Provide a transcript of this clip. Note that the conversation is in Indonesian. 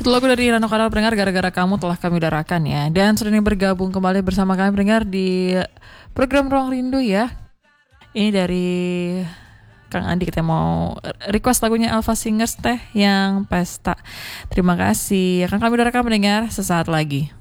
Satu lagu dari Rano Karno pendengar, gara-gara kamu telah kami udarakan ya. Dan sudah nih bergabung kembali bersama kami pendengar di program Ruang Rindu ya. Ini dari Kang Andi, kita mau request lagunya Alpha Singers teh yang Pesta. Terima kasih. Akan kami udarakan pendengar sesaat lagi.